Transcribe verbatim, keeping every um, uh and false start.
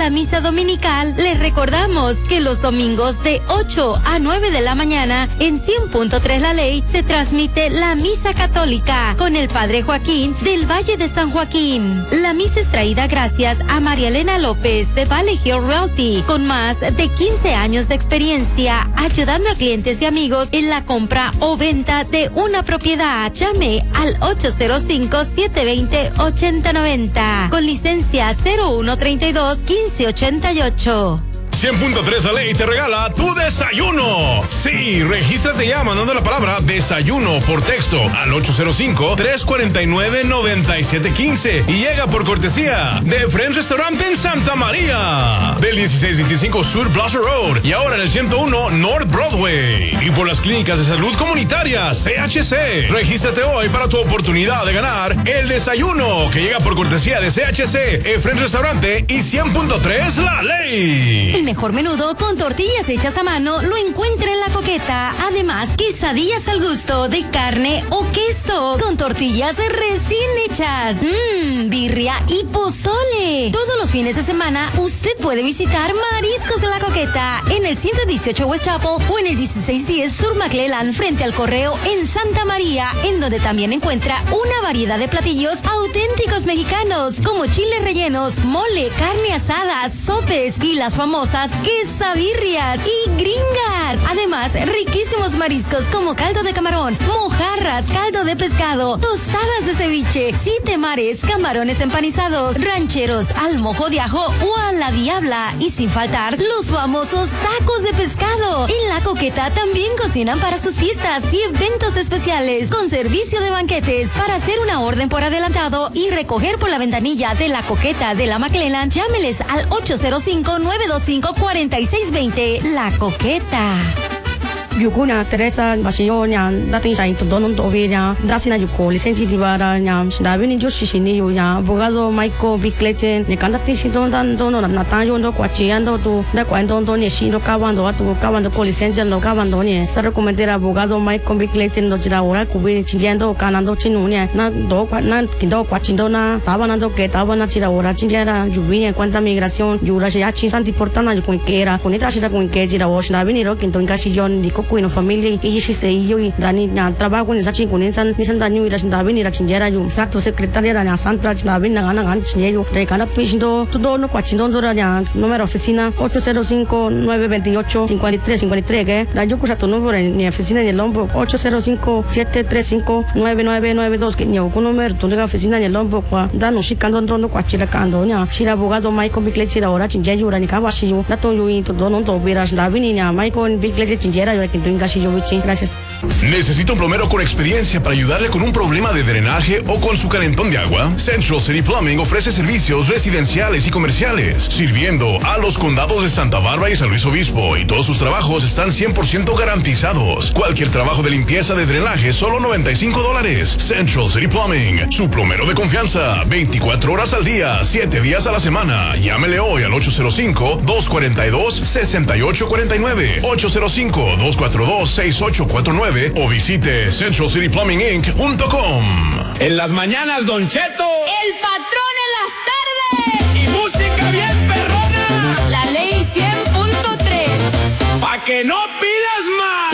la misa dominical, les recordamos que los domingos de ocho a nueve de la mañana en cien punto tres La Ley se transmite la misa católica con el Padre Joaquín del Valle de San Joaquín. La misa es traída gracias a María Elena López de Valley Hill Realty, con más de quince años de experiencia ayudando a clientes y amigos en la compra o venta de una propiedad. Llame al ocho cero cinco, siete dos cero, ocho cero nueve cero con licencia cero uno treinta y dos, quince ochenta y ocho. cien punto tres La Ley te regala tu desayuno. Sí, regístrate ya mandando la palabra desayuno por texto al ocho cero cinco, tres cuatro nueve, nueve siete uno cinco y llega por cortesía de Friends Restaurante en Santa María, del dieciséis veinticinco Sur Plaza Road y ahora en el ciento uno North Broadway, y por las clínicas de salud comunitaria C H C. Regístrate hoy para tu oportunidad de ganar el desayuno que llega por cortesía de C H C, el Friends Restaurante y cien punto tres La Ley. El mejor menudo con tortillas hechas a mano lo encuentra en La Coqueta. Además, quesadillas al gusto de carne o queso con tortillas recién hechas. Mmm, birria y pozole. Todos los fines de semana usted puede visitar Mariscos de La Coqueta en el ciento dieciocho West Chapel o en el dieciséis diez Sur McClellan frente al correo en Santa María, en donde también encuentra una variedad de platillos auténticos mexicanos como chiles rellenos, mole, carne asada, sopes y las famosas quesabirrias y gringas. Además, riquísimos mariscos como caldo de camarón, mojarras, caldo de pescado, tostadas de ceviche, siete mares, camarones empanizados, rancheros al mojo de ajo o a la diabla, y sin faltar los famosos tacos de pescado. En La Coqueta también cocinan para sus fiestas y eventos especiales con servicio de banquetes. Para hacer una orden por adelantado y recoger por la ventanilla de La Coqueta de la McClellan, llámeles al ocho cero cinco, nueve dos cinco, cuatro seis dos cero. La Coqueta. Yukunya Teresa Basio nya dating sai to donon to nya dasina yuko lisensi divara nya davini jo shishini yo nya abogado Michael Bickleten ne kandati sidon dan dono na tayo ndo kwachiando to da kwando ndo ne shiro kawando atu kawando ko lisensi ndo kawando ne sa recomendar abogado Michael Bickleten ndo jira ora kubi chinjando kanando chinu ne na do kwa na kindo kwachindo na tabanando que tabana jira ora chinjara yubi en cuanto a migración yura ya chinsanti portana yuko kera konita shira ko ke jira wo davini ro kinto ingashillon diko kuino familia y si se yo y dani na trabajo ni sachi kunin san ni san dani ira sinda bini ra chinjera yo sato secretaria na santa na bini na na chinjero de cada piso todo no kwachindo dora ya número oficina ocho cero cinco, nueve dos ocho, cinco tres cinco tres que da yo kusa tu número ni oficina ni el lombo ocho cero cinco, siete tres cinco, nueve nueve nueve dos que ni o número tu oficina ni el lombo kwa da no shikando ndo kwachira kando nya shira abogado Michael Bickleten ora chinjero ra ni ka washi yo na to yo y todo no to bira sinda bini nya Michael Bickleten chinjera yo Gracias. ¿Necesita un plomero con experiencia para ayudarle con un problema de drenaje o con su calentón de agua? Central City Plumbing ofrece servicios residenciales y comerciales, sirviendo a los condados de Santa Bárbara y San Luis Obispo, y todos sus trabajos están cien por ciento garantizados. Cualquier trabajo de limpieza de drenaje, solo noventa y cinco dólares. Central City Plumbing, su plomero de confianza, veinticuatro horas al día, siete días a la semana. Llámele hoy al ocho cero cinco, dos cuatro dos, seis ocho cuatro nueve, ocho cero cinco, dos cuatro dos, seis ocho cuatro nueve o visite central city plumbing inc punto com. En las mañanas, Don Cheto. El patrón en las tardes. Y música bien perrona. La Ley cien punto tres. Pa' que no